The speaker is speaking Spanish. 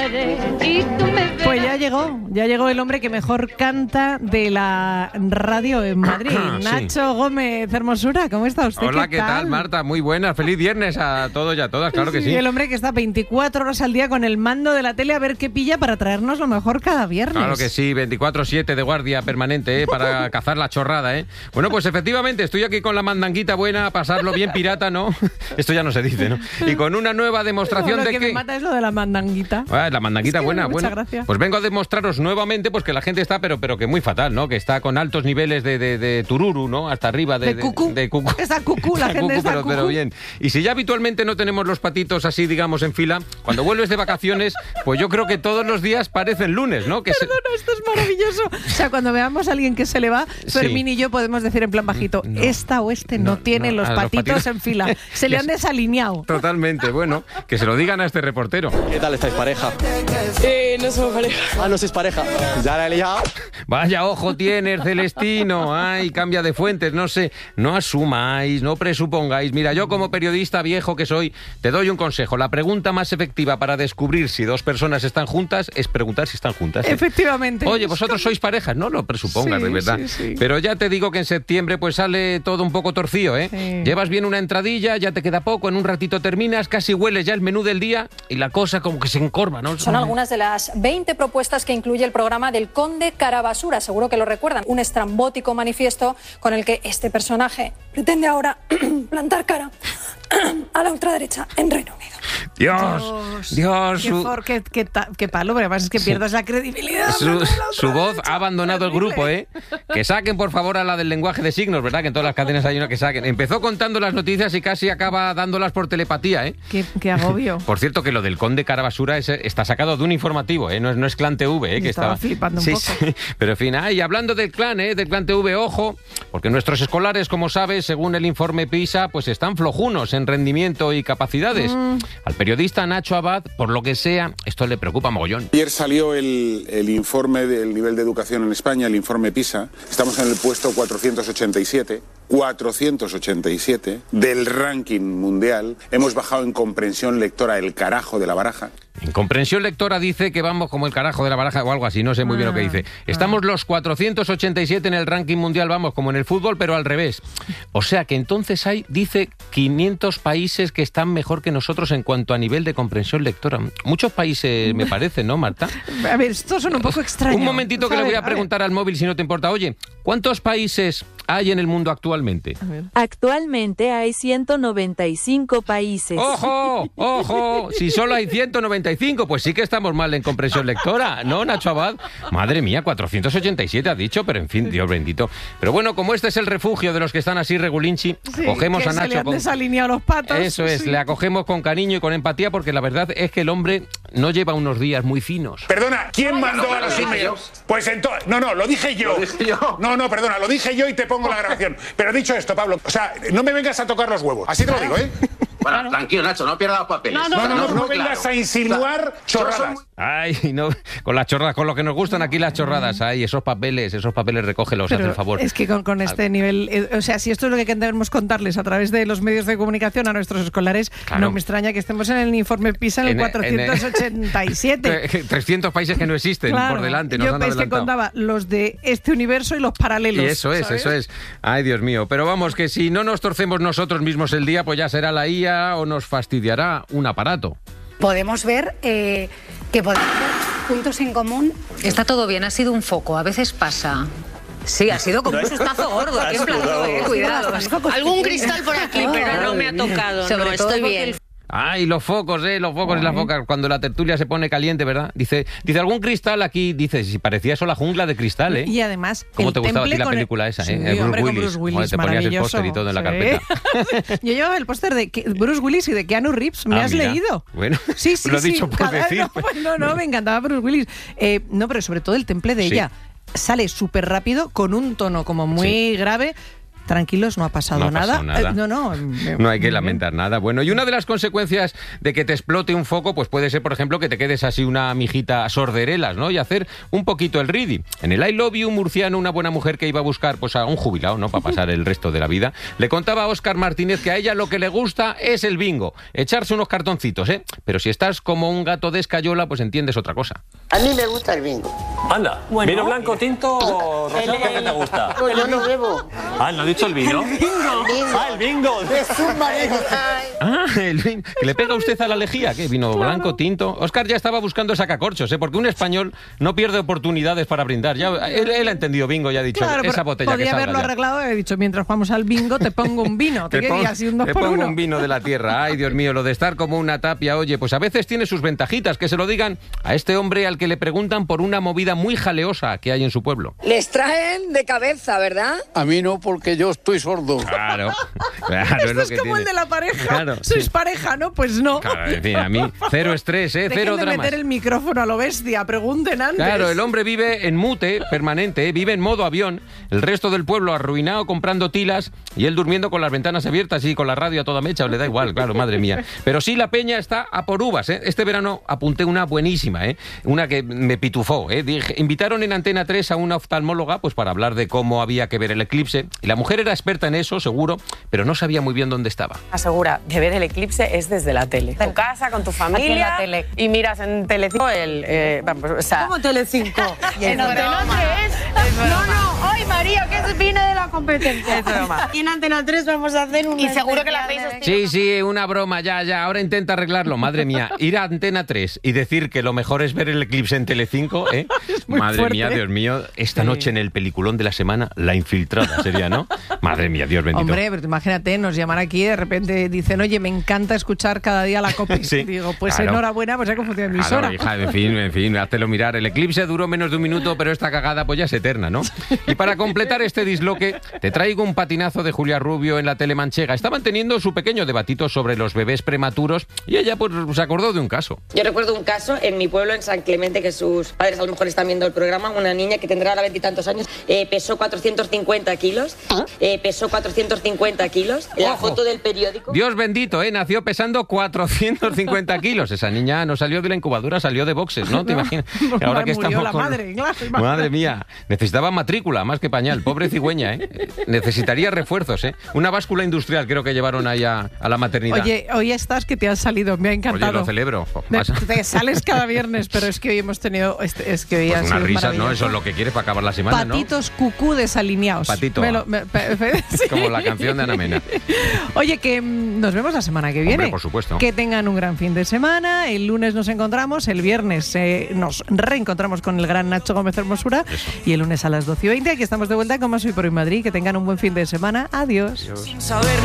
Pues ya llegó el hombre que mejor canta de la radio en Madrid. Nacho Gómez, hermosura, ¿cómo está usted? Hola, ¿qué tal, Marta? Muy buenas, feliz viernes a todos y a todas, claro que sí. El hombre que está 24 horas al día con el mando de la tele a ver qué pilla para traernos lo mejor cada viernes. Claro que sí, 24/7 de guardia permanente, para cazar la chorrada, Bueno, pues efectivamente, estoy aquí con la mandanguita buena, a pasarlo bien pirata, ¿no? Esto ya no se dice, ¿no? Y con una nueva demostración de que... Lo que me mata es lo de la mandanguita. La mandanguita buena. Gracias. Pues vengo a demostraros nuevamente pues que la gente está, pero que muy fatal, ¿no? Que está con altos niveles de tururu, ¿no? Hasta arriba de cucú. Está cucú, la gente está cucú. Pero bien. Y si ya habitualmente no tenemos los patitos así, digamos, en fila, cuando vuelves de vacaciones, pues yo creo que todos los días parecen lunes, ¿no? Perdona, esto es maravilloso. O sea, cuando veamos a alguien que se le va, Fermín y yo podemos decir en plan bajito, esta o este no tiene los patitos en fila. Se le han desalineado. Totalmente, bueno, que se lo digan a este reportero. ¿Qué tal estáis, pareja? No somos pareja. No sois pareja. Ya la he liado. Vaya ojo tienes, Celestino. Ay, cambia de fuentes, no sé. No asumáis, no presupongáis. Mira, yo como periodista viejo que soy, te doy un consejo. La pregunta más efectiva para descubrir si dos personas están juntas es preguntar si están juntas. Efectivamente. Oye, ¿vosotros sois parejas? No lo presupongas, de verdad. Sí. Pero ya te digo que en septiembre pues sale todo un poco torcido, Sí. Llevas bien una entradilla, ya te queda poco, en un ratito terminas, casi hueles ya el menú del día y la cosa como que se encorva, ¿no? Son algunas de las 20 propuestas que incluye el programa del Conde Carabasura, seguro que lo recuerdan, un estrambótico manifiesto con el que este personaje pretende ahora plantar cara a la ultraderecha en Reino Unido. Dios. Qué palo, pero además es que pierdas la credibilidad. Su voz ha abandonado el grupo, Que saquen, por favor, a la del lenguaje de signos, ¿verdad? Que en todas las cadenas hay una que saquen. Empezó contando las noticias y casi acaba dándolas por telepatía, Qué agobio. Por cierto, que lo del Conde Carabasura está sacado de un informativo, No es Clan TV, que estaba flipando un poco. Sí. Pero en fin, y hablando del Clan, del Clan TV, ojo, porque nuestros escolares, como sabes, según el informe PISA, pues están flojunos en rendimiento y capacidades. Al periodista Nacho Abad, por lo que sea, esto le preocupa mogollón. Ayer salió el informe del nivel de educación en España, el informe PISA. Estamos en el puesto 487 del ranking mundial. Hemos bajado en comprensión lectora el carajo de la baraja. En comprensión lectora dice que vamos como el carajo de la baraja o algo así, no sé muy bien lo que dice. Estamos los 487 en el ranking mundial, vamos, como en el fútbol, pero al revés. O sea que entonces hay, dice, 500 países que están mejor que nosotros en cuanto a nivel de comprensión lectora. Muchos países, me parece, ¿no, Marta? A ver, esto suena un poco extraño. Un momentito que le voy a preguntar al móvil, si no te importa. Oye, ¿cuántos países hay en el mundo actualmente? Actualmente hay 195 países. ¡Ojo! Si solo hay 195, pues sí que estamos mal en comprensión lectora, ¿no, Nacho Abad? Madre mía, 487 ha dicho, pero en fin, Dios bendito. Pero bueno, como este es el refugio de los que están así regulinchi, cogemos a Nacho... Se le han desalineado los patos. Eso es, le acogemos con cariño y con empatía, porque la verdad es que el hombre no lleva unos días muy finos. Perdona, ¿quién mandó a los emails? Pues entonces... No, lo dije yo. No, perdona, lo dije yo y te pongo la grabación. Pero dicho esto, Pablo, o sea, no me vengas a tocar los huevos. Así te lo digo, Bueno, tranquilo, Nacho, no pierdas los papeles. No vengas a insinuar chorradas. Ay, no, con las chorradas, con lo que nos gustan aquí las chorradas. Ay, esos papeles recógelos, haz el favor. Es que con este nivel, o sea, si esto es lo que debemos contarles a través de los medios de comunicación a nuestros escolares, claro. No me extraña que estemos en el informe PISA en el 487. 300 países que no existen, claro, por delante, nos han adelantado. Es que contaba los de este universo y los paralelos. Y eso es. Ay, Dios mío. Pero vamos, que si no nos torcemos nosotros mismos el día, pues ya será la IA o nos fastidiará un aparato. Podemos ver que podemos ver puntos en común. Está todo bien, ha sido un foco, a veces pasa. Sí, ha sido como un sustazo gordo aquí en plato, cuidado. Algún cristal por aquí, pero no me ha tocado. Sobre todo estoy bien. Ay, los focos y las focas, cuando la tertulia se pone caliente, ¿verdad? Dice algún cristal aquí, dice, si parecía eso la jungla de cristal, Y además, ¿cómo te gustaba a ti la película esa, Sí, con Bruce Willis, te ponías el póster y todo en la carpeta. Yo llevaba el póster de Bruce Willis y de Keanu Reeves, ¿me has leído? Bueno, sí, lo he dicho por decir. No, me encantaba Bruce Willis. No, pero sobre todo el temple de ella. Sale súper rápido, con un tono como muy grave, tranquilos, no ha pasado nada. No hay que lamentar nada. Bueno, y una de las consecuencias de que te explote un foco, pues puede ser, por ejemplo, que te quedes así una mijita sorderelas, ¿no? Y hacer un poquito el ridi. En el I Love You murciano, una buena mujer que iba a buscar pues a un jubilado, ¿no? Para pasar el resto de la vida, le contaba a Óscar Martínez que a ella lo que le gusta es el bingo, echarse unos cartoncitos, ¿eh? Pero si estás como un gato de escayola, pues entiendes otra cosa. A mí me gusta el bingo. Anda, bueno. ¿Vino blanco, tinto o rosado? ¿Qué te gusta? No, yo no bebo. ¿No ha dicho el vino? El bingo. El bingo. Es un marido. El bingo. ¿Que le pega usted a la lejía? ¿Qué? ¿Vino blanco, tinto? Óscar ya estaba buscando sacacorchos, ¿eh? Porque un español no pierde oportunidades para brindar. Ya, él ha entendido bingo y ha dicho, esa botella que salga. Podría haberlo arreglado y he dicho, mientras vamos al bingo te pongo un vino. Te pongo un vino de la tierra. Ay, Dios mío, lo de estar como una tapia, oye, pues a veces tiene sus ventajitas, que se lo digan a este hombre al que le preguntan por una movida muy jaleosa que hay en su pueblo. Les traen de cabeza, ¿verdad? A mí no, porque yo estoy sordo. Claro. Esto es como el de la pareja. Claro, sois pareja, ¿no? Pues no. Claro, en fin, a mí cero estrés, cero dramas. Meter el micrófono a lo bestia, pregunten antes. Claro, el hombre vive en mute permanente, vive en modo avión, el resto del pueblo arruinado comprando tilas y él durmiendo con las ventanas abiertas y con la radio a toda mecha, le da igual, claro, madre mía. Pero sí, la peña está a por uvas, ¿eh? Este verano apunté una buenísima, ¿eh? Una que me pitufó, ¿eh? Invitaron en Antena 3 a una oftalmóloga pues para hablar de cómo había que ver el eclipse. Y la mujer era experta en eso, seguro, pero no sabía muy bien dónde estaba. Asegura que ver el eclipse es desde la tele. En tu casa, con tu familia, en la tele. Y miras en Telecinco ¿Cómo Telecinco? En Antena 3. No, hoy María, que viene de la competencia. Es broma. Y en Antena 3 vamos a hacer un... Y seguro que la hacéis... Sí, una broma, ya, ahora intenta arreglarlo. Madre mía, ir a Antena 3 y decir que lo mejor es ver el eclipse en Telecinco, ¿eh? Madre fuerte. Mía, Dios mío, esta noche en el peliculón de la semana, La Infiltrada sería, ¿no? Madre mía, Dios bendito. Hombre, pero imagínate, nos llaman aquí y de repente dicen, oye, me encanta escuchar cada día la COPE. Sí, digo, pues claro. Enhorabuena, pues he confundido emisora. Claro, hija, en fin, háztelo mirar. El eclipse duró menos de un minuto, pero esta cagada pues ya es eterna, ¿no? Y para completar este disloque, te traigo un patinazo de Julia Rubio en la tele manchega. Estaban teniendo su pequeño debatito sobre los bebés prematuros y ella pues se acordó de un caso. Yo recuerdo un caso en mi pueblo, en San Clemente, que sus padres a lo mejor están viendo el programa, una niña que tendrá ahora 20 y tantos años, pesó 450 kilos, la foto del periódico. Dios bendito, nació pesando 450 kilos. Esa niña no salió de la incubadora, salió de boxes, ¿no? ¿Te imaginas? Ahora que estamos la madre, claro, madre mía, necesitaba matrícula más que pañal, pobre cigüeña, necesitaría refuerzos, una báscula industrial creo que llevaron ahí a la maternidad. Oye, hoy estás que te has salido, me ha encantado. Oye, lo celebro. Te sales cada viernes, pero es que hoy hemos tenido, es que hoy pues ha sido unas risas, maravilloso. ¿no? Eso es lo que quieres para acabar la semana, Patitos cucú desalineados. Patito. Sí. Como la canción de Ana Mena. Oye, que nos vemos la semana que viene. Hombre, por supuesto. Que tengan un gran fin de semana. El lunes nos encontramos, el viernes nos reencontramos con el gran Nacho Gómez Hermosura. Eso. Y el lunes a las 12:20 aquí estamos de vuelta con Más Hoy por Hoy Madrid. Que tengan un buen fin de semana. Adiós. Sin saber